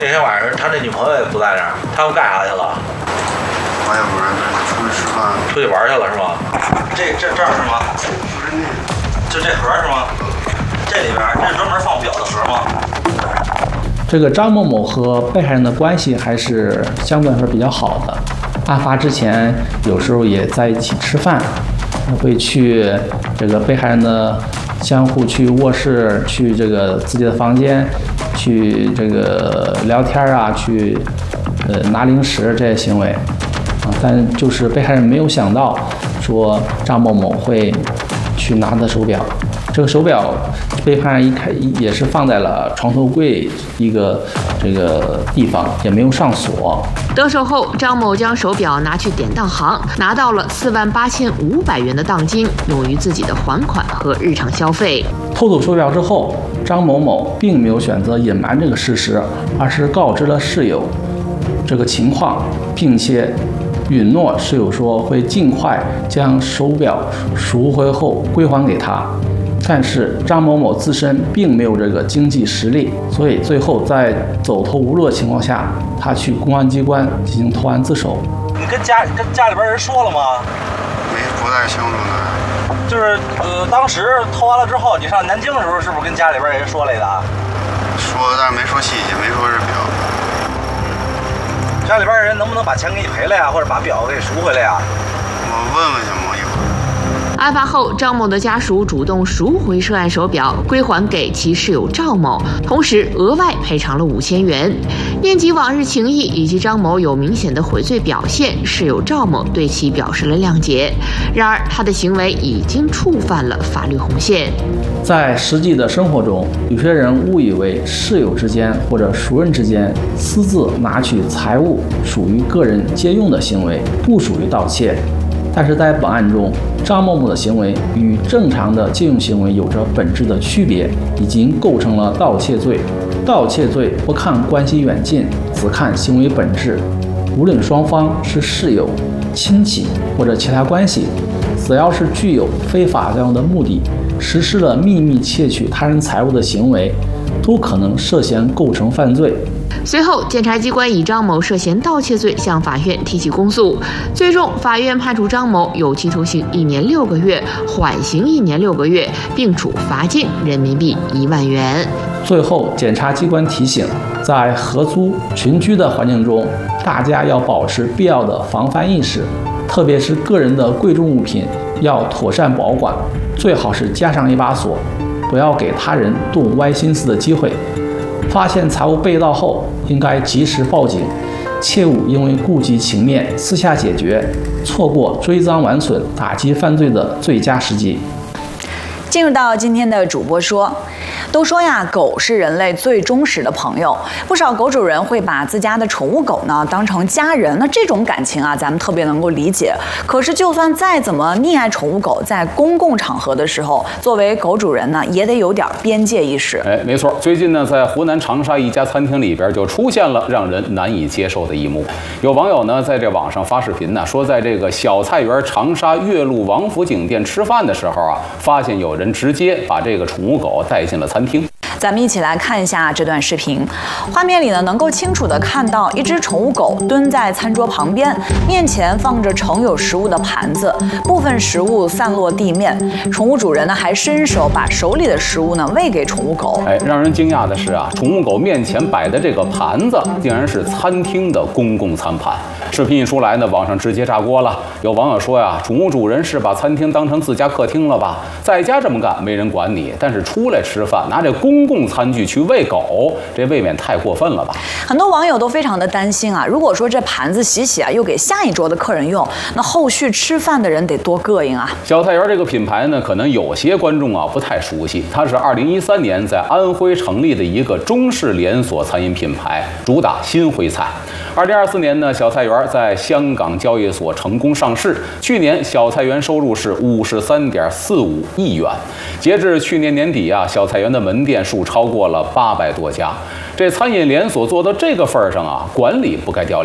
那天晚上他那女朋友也不在那儿，他们干啥去了？ 我也不知道，出去吃饭。 出去玩去了是吗？这儿是吗？ 不是那个， 就这盒是吗？这里边这是专门放表的盒吗？ 这个张某某和被害人的关系还是相对来说比较好的，案发之前有时候也在一起吃饭，会去这个被害人的相互去卧室，去这个自己的房间，去这个聊天啊，去拿零食这些行为啊，但就是被害人没有想到说张某某会去拿的手表。这个手表被害人也是放在了床头柜一个这个地方，也没有上锁。 得手后，张某将手表拿去典当行，拿到了48500元的当金，用于自己的还款和日常消费。 偷走手表之后，张某某并没有选择隐瞒这个事实，而是告知了室友这个情况，并且允诺室友说会尽快将手表赎回后归还给他。但是张某某自身并没有这个经济实力，所以最后在走投无路的情况下，他去公安机关进行投案自首。 你跟家里边人说了吗？ 不太清楚呢。 就是当时偷完了之后，你上南京的时候，是不是跟家里边人说来的？ 说，但是没说细节，没说是表。 家里边人能不能把钱给你赔了呀，或者把表给赎回来呀？ 我问问去嘛，一会儿。 案发后，张某的家属主动赎回涉案手表，归还给其室友赵某，同时额外赔偿了5000元。念及往日情谊以及张某有明显的悔罪表现，室友赵某对其表示了谅解。然而，他的行为已经触犯了法律红线。 在实际的生活中，有些人误以为室友之间或者熟人之间私自拿取财物属于个人借用的行为，不属于盗窃。但是在本案中，张某某的行为与正常的借用行为有着本质的区别，已经构成了盗窃罪。盗窃罪不看关系远近，只看行为本质。无论双方是室友、亲戚或者其他关系，只要是具有非法占有的目的，实施了秘密窃取他人财物的行为，都可能涉嫌构成犯罪。 随后，检察机关以张某涉嫌盗窃罪向法院提起公诉，最终法院判处张某有期徒刑1年6个月，缓刑1年6个月，并处罚金人民币1万元。 最后，检察机关提醒，在合租群居的环境中，大家要保持必要的防范意识，特别是个人的贵重物品要妥善保管，最好是加上一把锁，不要给他人动歪心思的机会。发现财物被盗后，应该及时报警，切勿因为顾及情面私下解决，错过追赃挽损、打击犯罪的最佳时机。 进入到今天的主播说，都说呀，狗是人类最忠实的朋友，不少狗主人会把自家的宠物狗呢当成家人，那这种感情啊，咱们特别能够理解。可是就算再怎么溺爱宠物狗，在公共场合的时候，作为狗主人呢，也得有点边界意识。 没错，最近呢，在湖南长沙一家餐厅里边就出现了让人难以接受的一幕。有网友呢在这网上发视频呢，说在这个小菜园长沙岳麓王府井店吃饭的时候啊，发现有人直接把这个宠物狗带进了餐厅。 咱们一起来看一下这段视频，画面里呢能够清楚地看到一只宠物狗蹲在餐桌旁边，面前放着盛有食物的盘子，部分食物散落地面。宠物主人呢还伸手把手里的食物呢喂给宠物狗。 让人惊讶的是啊，宠物狗面前摆的这个盘子竟然是餐厅的公共餐盘。视频一出来呢，网上直接炸锅了。有网友说呀，宠物主人是把餐厅当成自家客厅了吧？在家这么干没人管你，但是出来吃饭拿这公共餐具去喂狗，这未免太过分了吧？ 很多网友都非常的担心啊，如果说这盘子洗啊，又给下一桌的客人用，那后续吃饭的人得多膈应啊！ 小菜园这个品牌呢，可能有些观众啊不太熟悉，它是2013年在安徽成立的一个中式连锁餐饮品牌，主打新徽菜。2024年呢，小菜园在香港交易所成功上市。去年小菜园收入是53.45亿元。截至去年年底啊，小菜园的门店数超过了800多家。这餐饮连锁做到这个份儿上啊，管理不该掉链子。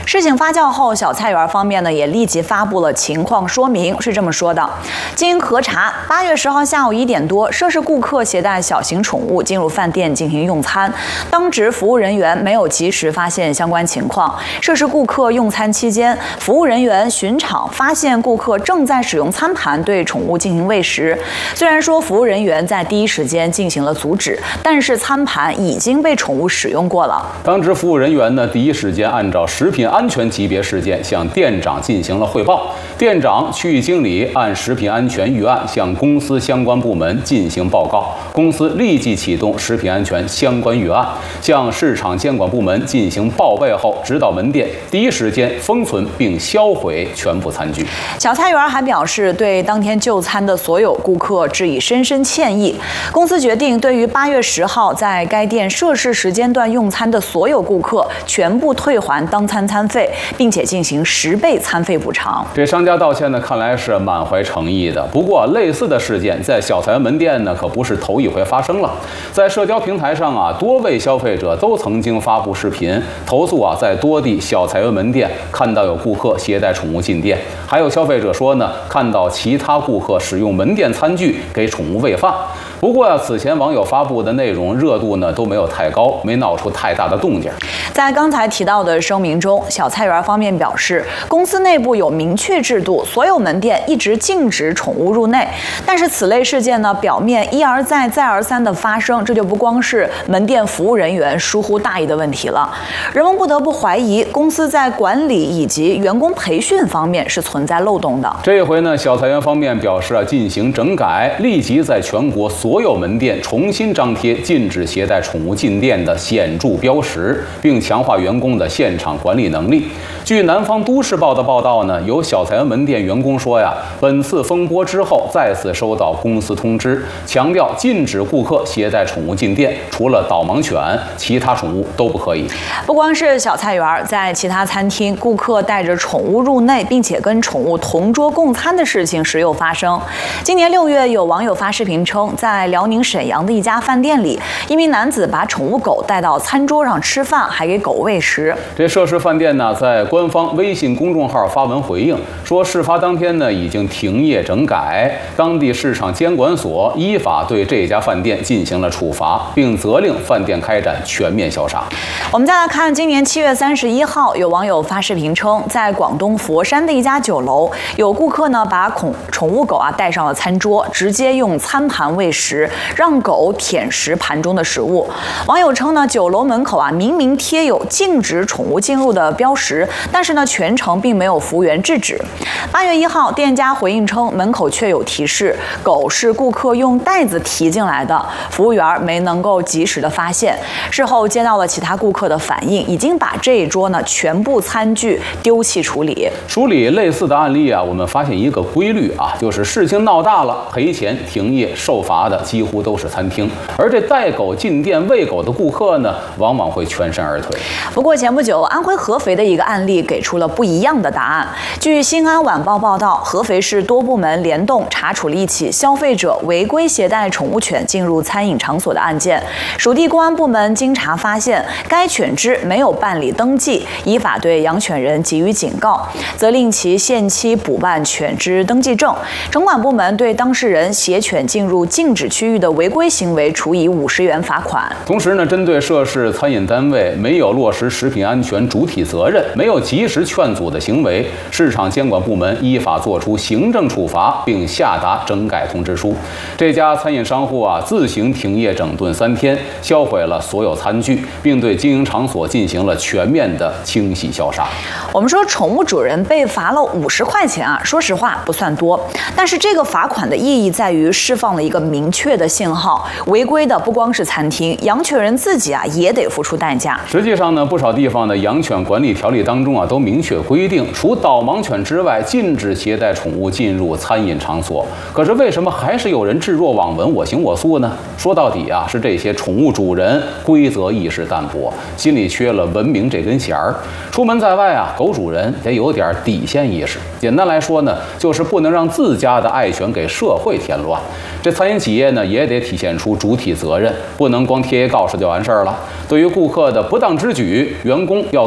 事情发酵后，小菜园方面呢也立即发布了情况说明，是这么说的：经核查，8月10号下午1点多，涉事顾客携带小型宠物进入饭店进行用餐，当值服务人员没有及时发现相关情况。涉事顾客用餐期间，服务人员巡场发现顾客正在使用餐盘对宠物进行喂食。虽然说服务人员在第一时间进行了阻止，但是餐盘已经被宠物使用过了。 当值服务人员呢，第一时间按照食品安全级别事件向店长进行了汇报，店长、区域经理按食品安全预案向公司相关部门进行报告，公司立即启动食品安全相关预案，向市场监管部门进行报备后，指导门店第一时间封存并销毁全部餐具。 小菜园还表示，对当天就餐的所有顾客致以深深歉意。公司决定对于8月10号在该店涉事时间段用餐的所有顾客全部退还当餐餐费，并且进行10倍餐费补偿。 这商家道歉呢，看来是满怀诚意的。不过，类似的事件在小菜园门店呢，可不是头一回发生了。在社交平台上啊，多位消费者都曾经发布视频投诉啊，在多地小菜园门店看到有顾客携带宠物进店，还有消费者说呢，看到其他顾客使用门店餐具给宠物喂饭。不过此前网友发布的内容热度呢都没有太高，没闹出太大的动静。 在刚才提到的声明中，小菜园方面表示，公司内部有明确制度，所有门店一直禁止宠物入内。但是此类事件呢，表面一而再再而三的发生，这就不光是门店服务人员疏忽大意的问题了，人们不得不怀疑公司在管理以及员工培训方面是存在漏洞的。 这一回呢，小菜园方面表示进行整改，立即在全国所有门店重新张贴禁止携带宠物进店的显著标识，并强化员工的现场管理能力。据南方都市报的报道呢，有小菜园门店员工说呀，本次风波之后再次收到公司通知，强调禁止顾客携带宠物进店，除了导盲犬，其他宠物都不可以。 不光是小菜园，在其他餐厅，顾客带着宠物入内，并且跟宠物同桌共餐的事情时有发生。今年6月，有网友发视频称，在辽宁沈阳的一家饭店里，一名男子把宠物狗带到餐桌上吃饭，还给狗喂食。 这涉事饭店呢，在官方微信公众号发文回应说，事发当天呢已经停业整改，当地市场监管所依法对这家饭店进行了处罚，并责令饭店开展全面消杀。 我们再来看，今年7月31号，有网友发视频称，在广东佛山的一家酒楼，有顾客呢把宠物狗带上了餐桌，直接用餐盘喂食，让狗舔食盘中的食物。网友称呢，酒楼门口明明贴有禁止宠物进入的标识，但是呢全程并没有服务员制止。8月1号，店家回应称，门口确有提示，狗是顾客用袋子提进来的，服务员没能够及时的发现。事后接到了其他顾客的反映，已经把这一桌呢全部餐具丢弃处理。 梳理类似的案例我们发现一个规律就是事情闹大了，赔钱停业受罚的几乎都是餐厅，而这带狗进店喂狗的顾客呢，往往会全身而退。 不过前不久，安徽合肥的一个案例给出了不一样的答案。据新安晚报报道，合肥市多部门联动查处了一起消费者违规携带宠物犬进入餐饮场所的案件。属地公安部门经查发现，该犬只没有办理登记，依法对养犬人给予警告，责令其限期补办犬只登记证。城管部门对当事人携犬进入禁止区域的违规行为处以50元罚款。 同时呢，针对涉事餐饮单位没有落实食品安全主体责任、没有及时劝阻的行为，市场监管部门依法作出行政处罚，并下达整改通知书。这家餐饮商户自行停业整顿3天，销毁了所有餐具，并对经营场所进行了全面的清洗消杀。 我们说，宠物主人被罚了50块钱说实话不算多，但是这个罚款的意义在于释放了一个明确的信号，违规的不光是餐厅，养犬人自己也得付出代价。 实际上呢，不少地方的养犬管理条例当中都明确规定，除导盲犬之外，禁止携带宠物进入餐饮场所。可是为什么还是有人置若罔闻、我行我素呢？说到底是这些宠物主人规则意识淡薄，心里缺了文明这根弦儿。出门在外狗主人得有点底线意识。简单来说呢，就是不能让自家的爱犬给社会添乱。这餐饮企业呢，也得体现出主体责任，不能光贴一告示就完事儿了。对于顾客的不当之举，员工要敢拦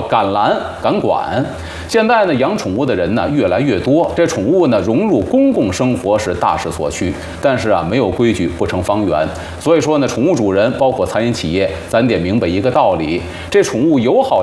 难，敢管。现在呢，养宠物的人呢越来越多，这宠物呢融入公共生活是大势所趋。但是啊，没有规矩不成方圆。所以说呢，宠物主人包括餐饮企业，咱得明白一个道理：这宠物友好